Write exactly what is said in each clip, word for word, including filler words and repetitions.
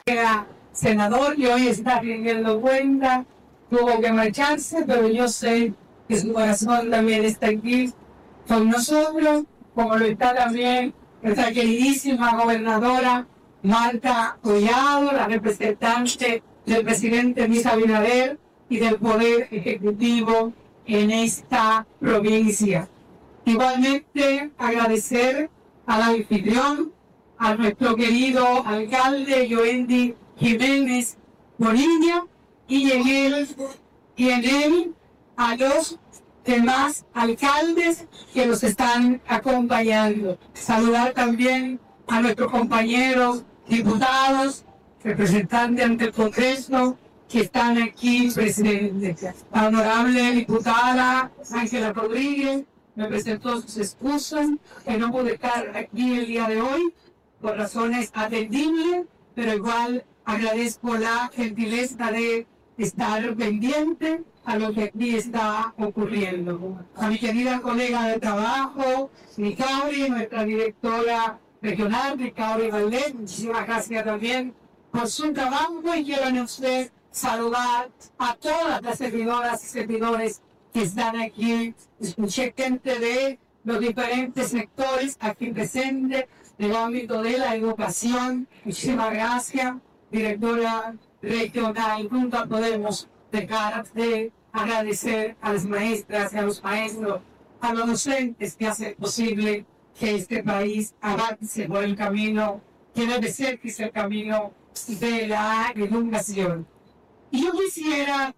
senador y hoy está rindiendo cuenta, tuvo que marcharse, pero yo sé que su corazón también está aquí con nosotros, como lo está también nuestra queridísima gobernadora Marta Collado, la representante del presidente Luis Abinader y del Poder Ejecutivo en esta provincia. Igualmente agradecer al anfitrión, a nuestro querido alcalde Yoendi Jiménez Bonilla y en él, y en él a los demás alcaldes que nos están acompañando. Saludar también a nuestros compañeros diputados, representantes ante el Congreso que están aquí presentes. La honorable diputada Ángela Rodríguez me presentó sus excusas, que no pude estar aquí el día de hoy por razones atendibles, pero igual agradezco la gentileza de estar pendiente a lo que aquí está ocurriendo. A mi querida colega de trabajo, Nicauri, nuestra directora regional, Nicauri Valdés, muchísimas gracias también por su trabajo y quiero en usted saludar a todas las servidoras y servidores que están aquí. Escuché gente de los diferentes sectores aquí presentes del ámbito de la educación. Muchísimas gracias, directora regional. Nunca podemos dejar de agradecer a las maestras y a los maestros, a los docentes que hacen posible que este país avance por el camino que debe ser, que es el camino de la educación. Y yo quisiera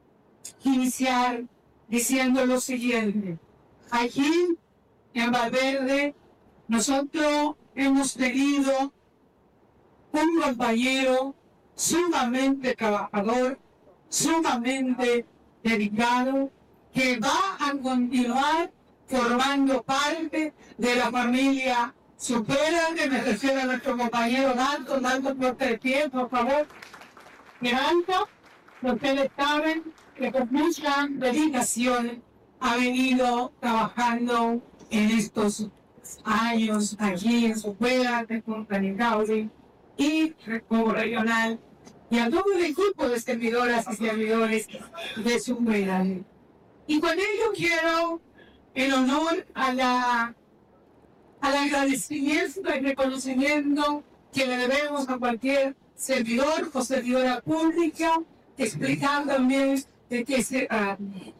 iniciar diciendo lo siguiente. Aquí en Valverde nosotros hemos tenido un compañero sumamente trabajador, sumamente dedicado, que va a continuar formando parte de la familia Supera, que me refiero a nuestro compañero Dalton. Dalton, por tres pies, por favor. Miranda, ustedes saben que con mucha dedicación ha venido trabajando en estos años aquí en Supera, con Canicauri y como regional, y a todo el equipo de servidoras y servidores de Supera. Y con ello quiero el honor a la, al agradecimiento y reconocimiento que le debemos a cualquier servidor o servidora pública, explicar también de qué se trata.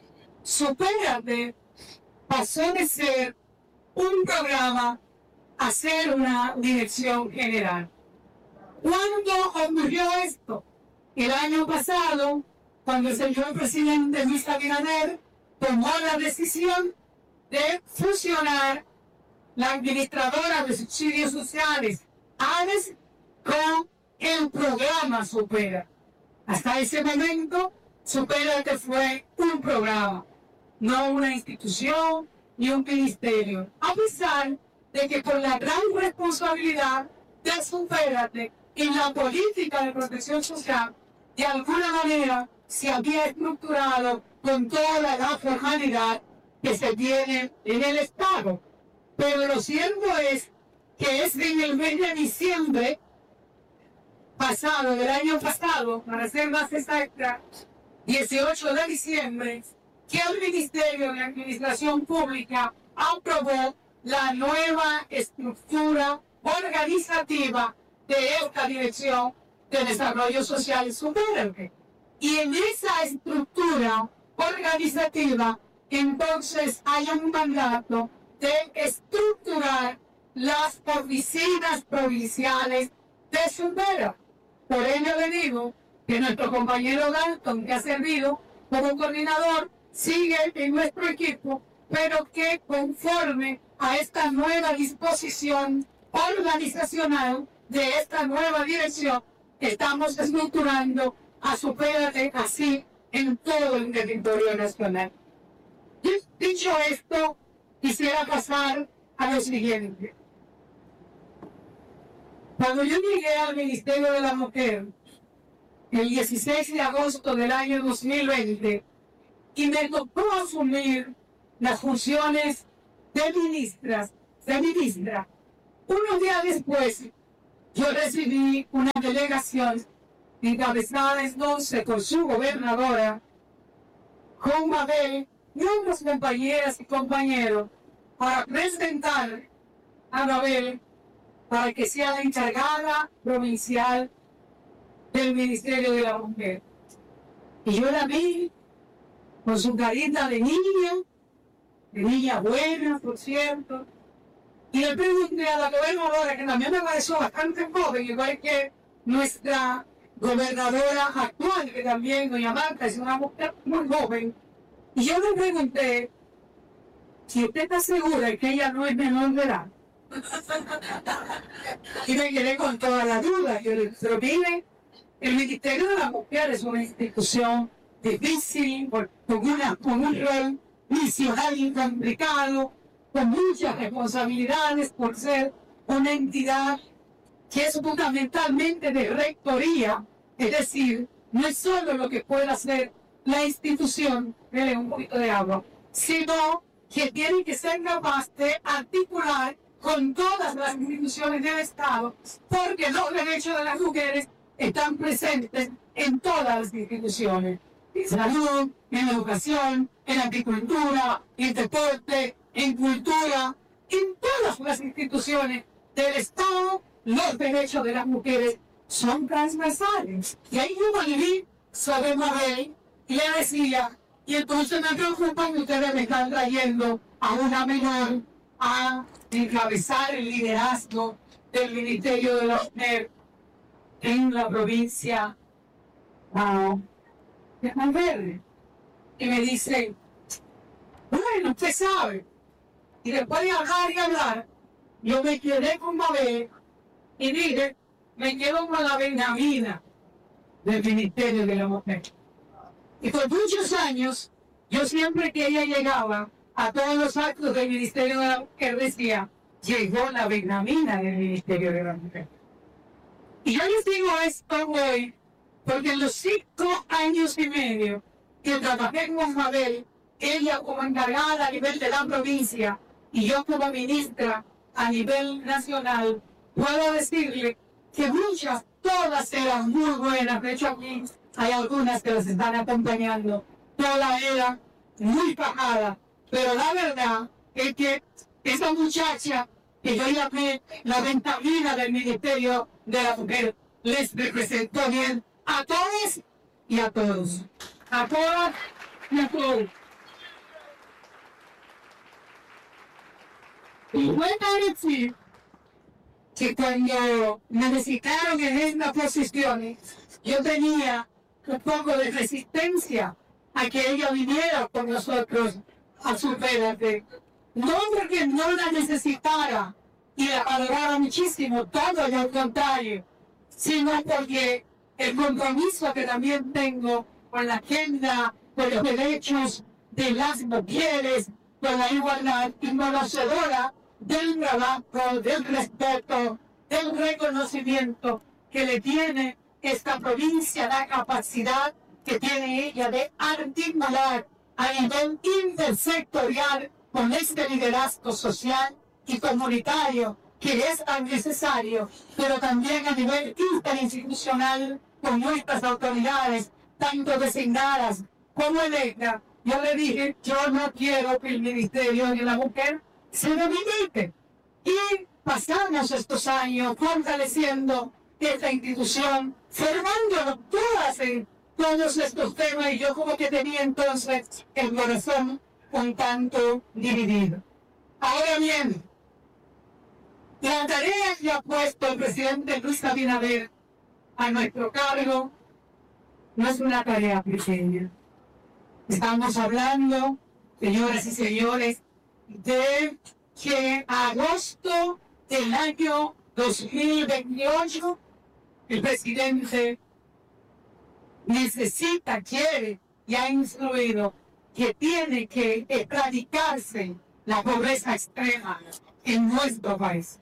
Supérate pasó de ser un programa a ser una dirección general. ¿Cuándo ocurrió esto? El año pasado, cuando el señor presidente Luis Abinader tomó la decisión de fusionar la administradora de subsidios sociales, ADES, con el programa Supera. Hasta ese momento, Supera que fue un programa, no una institución ni un ministerio. A pesar de que por la gran responsabilidad de Supérate en la política de protección social, de alguna manera se había estructurado con toda la formalidad que se tiene en el Estado. Pero lo cierto es que es en el mes de diciembre pasado, del año pasado, para ser más exacta, dieciocho de diciembre, que el Ministerio de Administración Pública aprobó la nueva estructura organizativa de esta Dirección de Desarrollo Social Supérate. Y en esa estructura organizativa, entonces hay un mandato de estructurar las oficinas provinciales de Supera. Por ello le digo que nuestro compañero Dalton, que ha servido como coordinador, sigue en nuestro equipo, pero que conforme a esta nueva disposición organizacional de esta nueva dirección, estamos estructurando a Supérate así en todo el territorio nacional. Dicho esto, quisiera pasar a lo siguiente. Cuando yo llegué al Ministerio de la Mujer, el dieciséis de agosto del año dos mil veinte, y me tocó asumir las funciones de ministras, de ministra, unos días después yo recibí una delegación encabezada entonces por su gobernadora, con Mabel y otras compañeras y compañeros, para presentar a Mabel para que sea la encargada provincial del Ministerio de la Mujer. Y yo la vi con su carita de niña, de niña buena, por cierto, y le pregunté a la gobernadora, que también me pareció bastante joven, igual que nuestra gobernadora actual, que también, doña Marta, es una mujer muy joven, y yo le pregunté si usted está segura de que ella no es menor de edad. Y me quedé con todas las dudas. Yo le dije, mire, el Ministerio de la Mujer es una institución difícil, con, una, con un rol misionario complicado, con muchas responsabilidades por ser una entidad que es fundamentalmente de rectoría, es decir, no es solo lo que puede hacer la institución, dele un poquito de agua, sino que tiene que ser capaz de articular con todas las instituciones del Estado, porque los derechos de las mujeres están presentes en todas las instituciones, en salud, en educación, en agricultura, en deporte, en cultura, en todas las instituciones del Estado. Los derechos de las mujeres son transversales. Y ahí yo volví sobre Mabel y le decía, y entonces me preocupa que ustedes me están trayendo a una menor a encabezar el liderazgo del Ministerio de la Mujer en la provincia uh, de Malverde. Y me dice, bueno, usted sabe. Y después de hablar y hablar, yo me quedé con Mabel y dije, me quedo con la Benjamina del Ministerio de la Mujer. Y por muchos años, yo siempre que ella llegaba a todos los actos del Ministerio de la Mujer decía, llegó la Benjamina del Ministerio de la Mujer. Y yo les digo esto hoy, porque en los cinco años y medio que trabajé con Mabel, ella como encargada a nivel de la provincia y yo como ministra a nivel nacional, puedo decirle que muchas, todas eran muy buenas. De hecho, aquí hay algunas que las están acompañando. Todas eran muy pajadas. Pero la verdad es que esa muchacha que yo llamé la Benjamina del Ministerio de la Mujer les representó bien a todos y a todos. A todas y a todos. Y voy a decir que cuando necesitaron en estas posiciones, yo tenía un poco de resistencia a que ella viniera con nosotros a superarse. No porque no la necesitara y la valorara muchísimo, todo lo contrario, sino porque el compromiso que también tengo con la agenda, con los derechos de las mujeres, con la igualdad y conocedora del trabajo, del respeto, del reconocimiento que le tiene esta provincia, la capacidad que tiene ella de articular a nivel intersectorial con este liderazgo social y comunitario que es tan necesario, pero también a nivel interinstitucional con nuestras autoridades, tanto designadas como electas. Yo le dije, yo no quiero que el Ministerio de la Mujer se debilite. Y pasamos estos años fortaleciendo esta institución, formando todas en todos estos temas, y yo como que tenía entonces el corazón un tanto dividido. Ahora bien, la tarea que ha puesto el presidente Luis Abinader a nuestro cargo no es una tarea pequeña. Estamos hablando, señoras y señores, de que a agosto del año dos mil veintiocho el presidente necesita, quiere y ha instruido que tiene que erradicarse la pobreza extrema en nuestro país.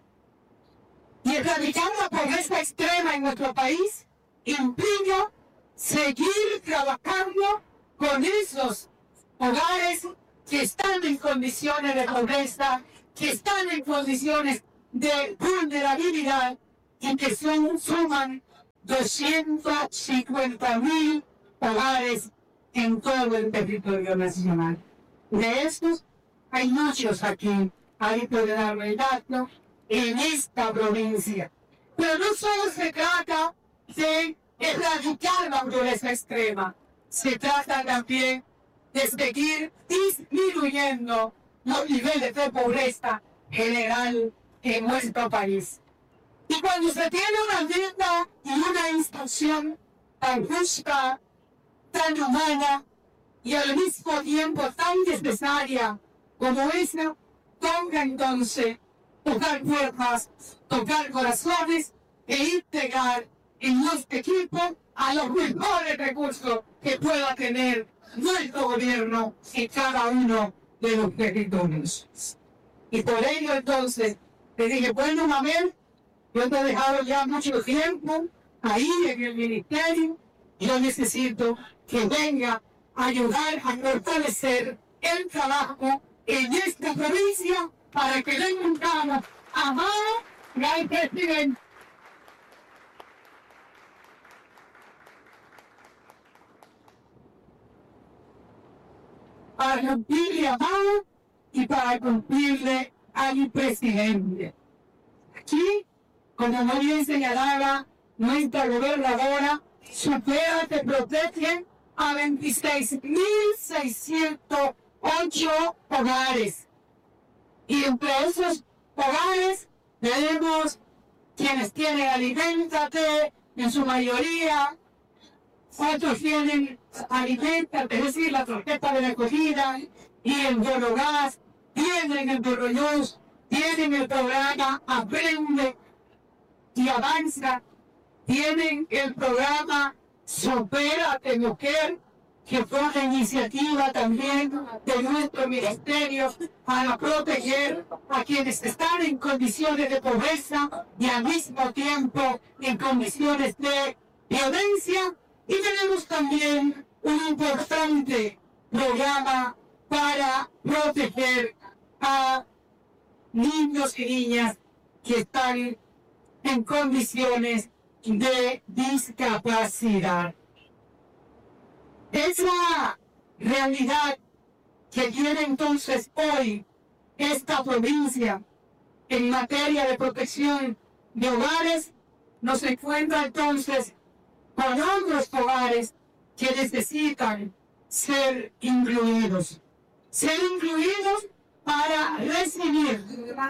Y erradicar la pobreza extrema en nuestro país implica seguir trabajando con esos hogares que están en condiciones de pobreza, que están en condiciones de vulnerabilidad, y que son, suman doscientos cincuenta mil hogares en todo el territorio nacional. De estos, hay muchos aquí, ahí puede darme el dato, en esta provincia. Pero no solo se trata de erradicar la pobreza extrema, se trata también de seguir disminuyendo los niveles de pobreza general en nuestro país. Y cuando se tiene una vida y una instrucción tan justa, tan humana y al mismo tiempo tan necesaria como esa, toca entonces tocar puertas, tocar corazones e integrar en los equipos a los mejores recursos que pueda tener nuestro gobierno en cada uno de los territorios. Y por ello entonces le dije, bueno, Mabel, yo te he dejado ya mucho tiempo ahí en el ministerio, yo necesito que venga a ayudar a fortalecer el trabajo en esta provincia para que le montamos a mano al presidente. Para cumplirle a mano y para cumplirle al presidente. Aquí, como muy bien señalaba nuestra gobernadora, supera que protege a veintiséis mil seiscientos ocho hogares. Y entre esos hogares tenemos quienes tienen Aliméntate, en su mayoría, otros tienen Aliméntate, es decir, la tarjeta de recogida, y el Bono Gas, tienen el Bono Luz, tienen el programa Aprende y Avanza, tienen el programa Supérate Mujer, que fue una iniciativa también de nuestro ministerio para proteger a quienes están en condiciones de pobreza y al mismo tiempo en condiciones de violencia. Y tenemos también un importante programa para proteger a niños y niñas que están en condiciones de discapacidad. Esa realidad que tiene entonces hoy esta provincia en materia de protección de hogares nos encuentra entonces con otros hogares que necesitan ser incluidos. Ser incluidos para recibir,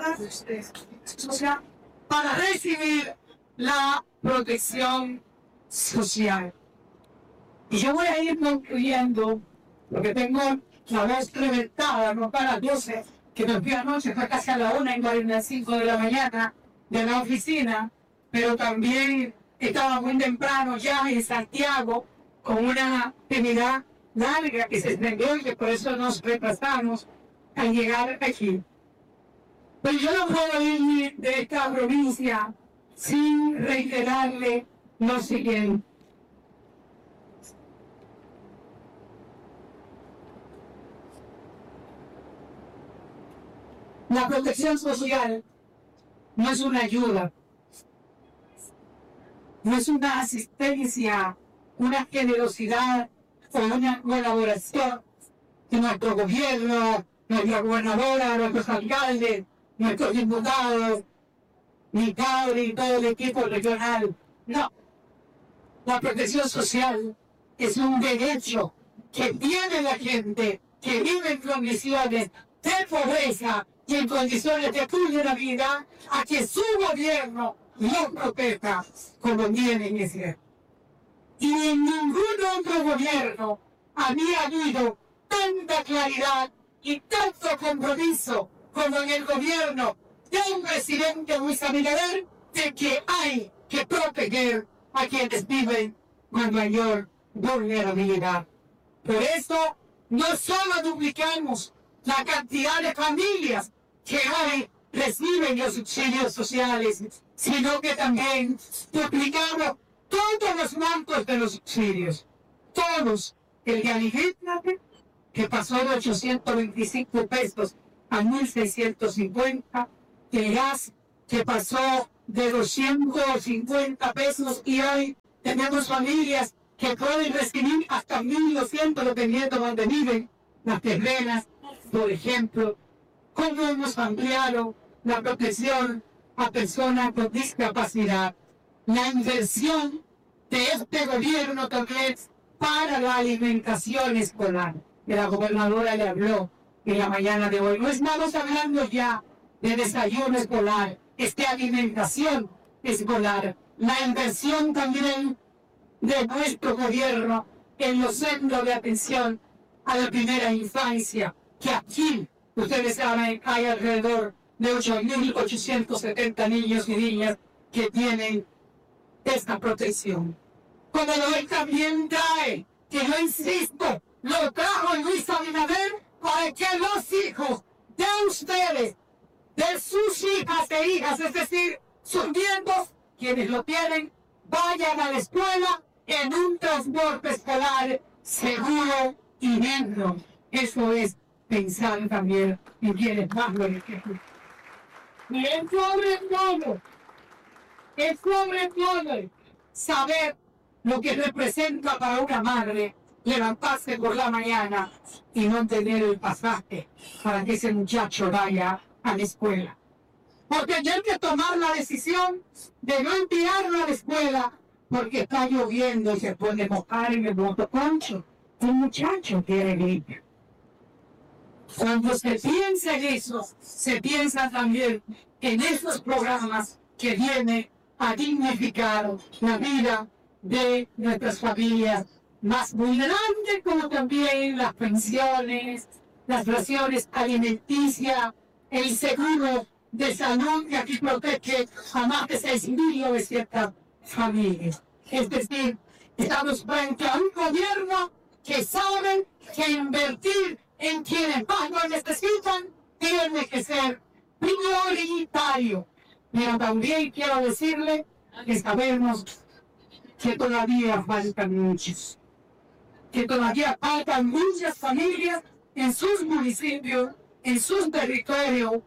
para recibir la protección social. Y yo voy a ir concluyendo, porque tengo la voz reventada, no para las doce, que me fui anoche, fue casi a la una y cuarenta y cinco de la mañana de la oficina, pero también estaba muy temprano ya en Santiago, con una actividad larga que se extendió y que por eso nos retrasamos al llegar aquí. Pero yo no puedo ir de esta provincia sin reiterarle lo siguiente. La protección social no es una ayuda, no es una asistencia, una generosidad o una colaboración de nuestro gobierno, nuestra gobernadora, nuestros alcaldes, nuestros diputados, mi padre y todo el equipo regional. No. La protección social es un derecho que tiene la gente que vive en condiciones de pobreza y en condiciones de vulnerabilidad a que su gobierno lo proteja como tiene que ser. Y en ningún otro gobierno había habido tanta claridad y tanto compromiso como en el gobierno de un presidente Luis Abinader de que hay que proteger a quienes viven con mayor vulnerabilidad. Por eso no solo duplicamos la cantidad de familias que hoy reciben los subsidios sociales, sino que también duplicamos todos los montos de los subsidios. Todos. El de Aliméntate, que pasó de ochocientos veinticinco pesos a mil seiscientos cincuenta. El gas, que pasó de doscientos cincuenta pesos y hoy tenemos familias que pueden recibir hasta mil doscientos dependiendo de donde viven. Las terrenas, por ejemplo, cómo hemos ampliado la protección a personas con discapacidad. La inversión de este gobierno también para la alimentación escolar, que la gobernadora le habló en la mañana de hoy. No estamos hablando ya de desayuno escolar, es de alimentación escolar. La inversión también de nuestro gobierno en los centros de atención a la primera infancia, que aquí, ustedes saben, hay alrededor de ocho mil ochocientos setenta niños y niñas que tienen esta protección. Como hoy también trae, que yo insisto, lo trajo Luis Abinader para que los hijos de ustedes, de sus hijas e hijas, es decir, sus nietos, quienes lo tienen, vayan a la escuela en un transporte escolar seguro y digno. Eso es pensar también en quienes más lo necesitan. Y es sobre todo, es sobre todo saber lo que representa para una madre levantarse por la mañana y no tener el pasaje para que ese muchacho vaya a la escuela. Porque hay que tomar la decisión de no enviarlo a la escuela porque está lloviendo y se puede mojar en el motoconcho. Un muchacho quiere ir. Cuando se piensa en eso, se piensa también en esos programas que vienen a dignificar la vida de nuestras familias más vulnerables, como también las pensiones, las raciones alimenticias, el seguro de salud que aquí protege a más de seis mil novecientas familias. Es decir, estamos frente a un gobierno que sabe que invertir en quienes más lo necesitan tiene que ser prioritario. Pero también quiero decirle que sabemos que todavía faltan muchos, que todavía faltan muchas familias en sus municipios, en sus territorios,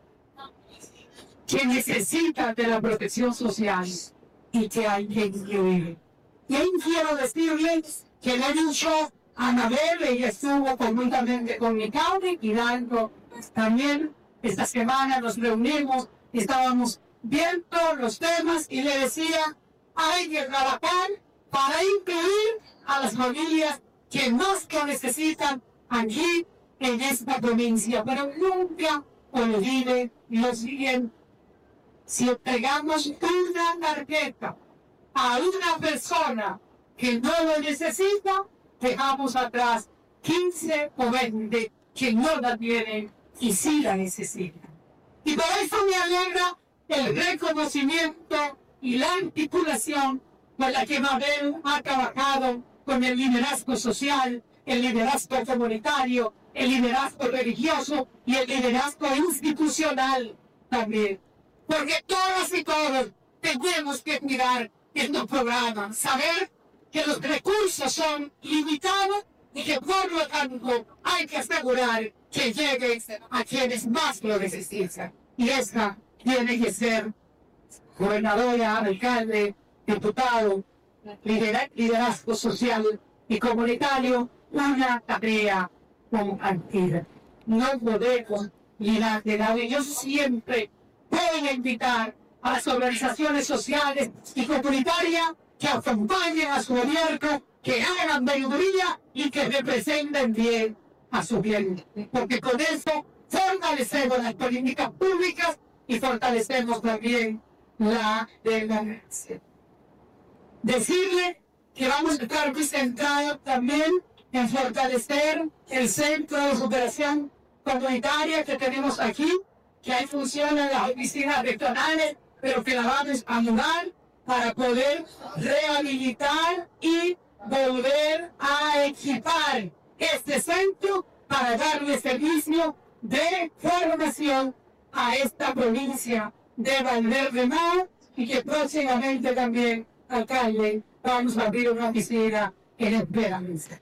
que necesitan de la protección social y que hay que incluir. Y ahí quiero decirles que le he dicho a Anabel, ella estuvo conjuntamente con mi county y dando también esta semana nos reunimos, estábamos viendo los temas y le decía, hay que trabajar para incluir a las familias que más que necesitan aquí en esta provincia, pero nunca olvide lo siguiente. Si entregamos una tarjeta a una persona que no lo necesita, dejamos atrás quince o veinte que no la tienen y sí la necesitan. Y por eso me alegra el reconocimiento y la articulación con la que Mabel ha trabajado con el liderazgo social, el liderazgo comunitario, el liderazgo religioso y el liderazgo institucional también. Porque todas y todos tenemos que mirar estos programas, saber que los recursos son limitados y que por lo tanto hay que asegurar que lleguen a quienes más lo necesitan. Y esta tiene que ser gobernadora, alcalde, diputado, lider liderazgo social y comunitario, una tarea compartida. No podemos mirar de lado. Yo siempre voy a invitar a las organizaciones sociales y comunitarias que acompañen a su gobierno, que hagan veeduría y que representen bien a su bien. Porque con eso fortalecemos las políticas públicas y fortalecemos también la democracia. Decirle que vamos a estar muy centrados también en fortalecer el centro de cooperación comunitaria que tenemos aquí, que ahí funcionan las oficinas regionales, pero que la vamos a mudar para poder rehabilitar y volver a equipar este centro para darle servicio de formación a esta provincia de Valverde Mar y que próximamente también, alcalde, vamos a abrir una oficina en Esperanza.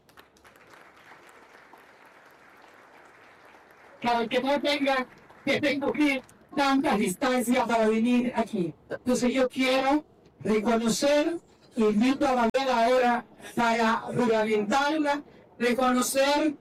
Para que no tenga que tengo que ir tanta distancia para venir aquí. Entonces yo quiero reconocer, invito a Babel ahora para juramentarla, reconocer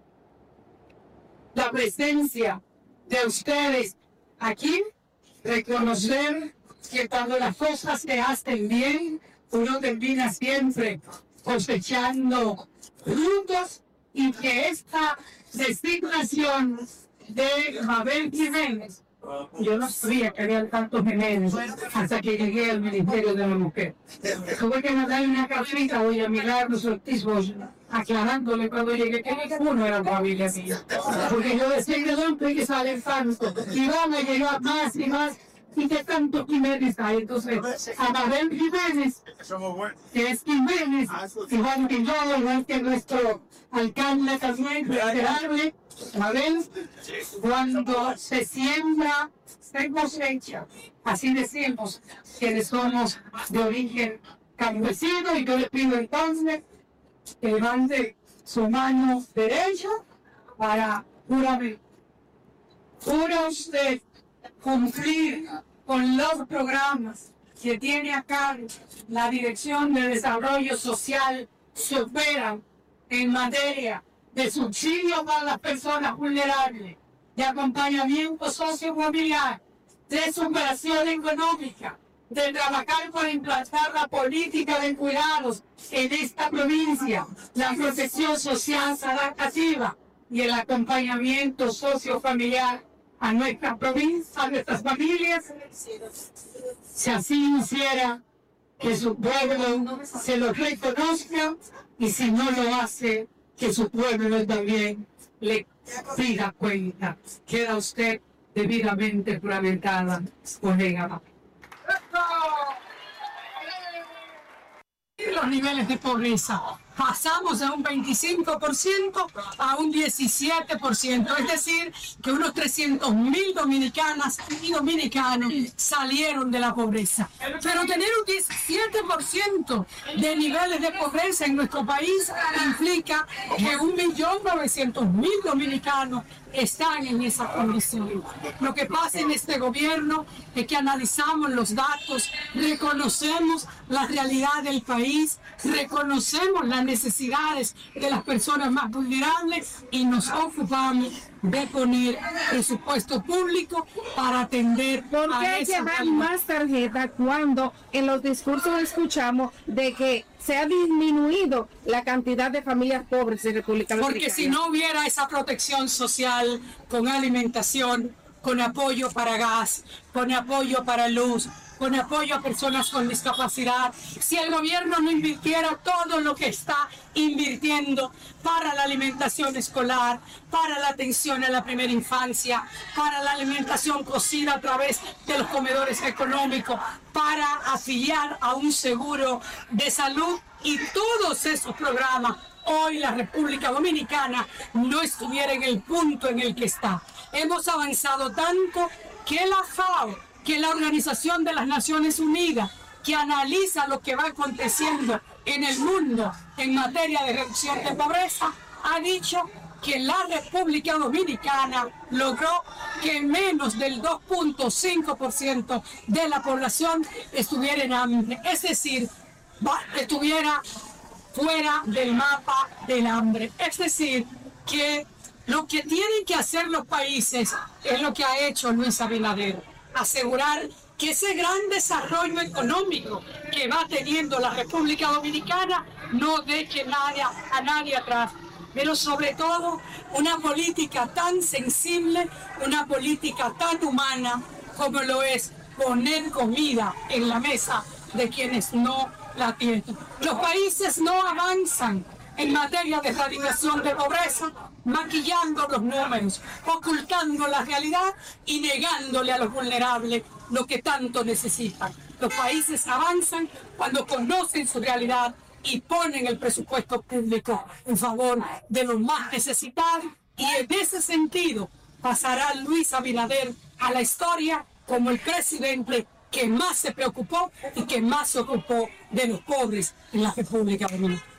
la presencia de ustedes aquí, reconocer que cuando las cosas se hacen bien, uno termina siempre cosechando frutos, y que esta designación de Mabel Jiménez, yo no sabía que había tantos Jiménez hasta que llegué al Ministerio de la Mujer. Tuve que mandarle una cartita hoy a Milagros Ortiz Bosch, aclarándole cuando llegué que ninguno era familia mía. Porque yo decía, ¿de dónde que salen tantos? Y van a llegar más y más. ¿Y qué tanto Jiménez hay? Entonces, a Mabel Jiménez, que es Jiménez, igual que yo, igual que nuestro alcalde también, reiterarle, Mabel, cuando se siembra, se cosecha. Así decimos, quienes somos de origen campesino, y yo le pido entonces que levante su mano derecha para juramentar. Jura usted cumplir con los programas que tiene a cargo la Dirección de Desarrollo Social SUPERA en materia de subsidio para las personas vulnerables, de acompañamiento sociofamiliar, de superación económica, de trabajar por implantar la política de cuidados en esta provincia, la protección social adaptativa y el acompañamiento sociofamiliar a nuestra provincia, a nuestras familias. Si así hiciera, que su pueblo se lo reconozca, y si no lo hace, que su pueblo también le pida cuenta. Queda usted debidamente juramentada, colega. Los niveles de pobreza. Pasamos de un veinticinco por ciento a un diecisiete por ciento, es decir, que unos trescientos mil dominicanas y dominicanos salieron de la pobreza. Pero tener un diecisiete por ciento de niveles de pobreza en nuestro país implica que un millón novecientos mil dominicanos están en esa condición. Lo que pasa en este gobierno es que analizamos los datos, reconocemos la realidad del país, reconocemos las necesidades de las personas más vulnerables y nos ocupamos de poner presupuesto público para atender ¿Por a qué esa llevar realidad? más tarjeta cuando en los discursos escuchamos de que se ha disminuido la cantidad de familias pobres en República Dominicana? Porque si no hubiera esa protección social con alimentación, con apoyo para gas, con apoyo para luz, con apoyo a personas con discapacidad, si el gobierno no invirtiera todo lo que está invirtiendo para la alimentación escolar, para la atención a la primera infancia, para la alimentación cocida a través de los comedores económicos, para afiliar a un seguro de salud y todos esos programas, hoy la República Dominicana no estuviera en el punto en el que está. Hemos avanzado tanto que la FAO, que la Organización de las Naciones Unidas, que analiza lo que va aconteciendo en el mundo en materia de reducción de pobreza, ha dicho que la República Dominicana logró que menos del dos punto cinco por ciento de la población estuviera en hambre, es decir, estuviera fuera del mapa del hambre. Es decir, que lo que tienen que hacer los países es lo que ha hecho Luis Abinader, asegurar que ese gran desarrollo económico que va teniendo la República Dominicana no deje nadie, a nadie atrás, pero sobre todo una política tan sensible, una política tan humana como lo es poner comida en la mesa de quienes no la tienen. Los países no avanzan en materia de erradicación de pobreza maquillando los números, ocultando la realidad y negándole a los vulnerables lo que tanto necesitan. Los países avanzan cuando conocen su realidad y ponen el presupuesto público en favor de los más necesitados, y en ese sentido pasará Luis Abinader a la historia como el presidente que más se preocupó y que más se ocupó de los pobres en la República Dominicana.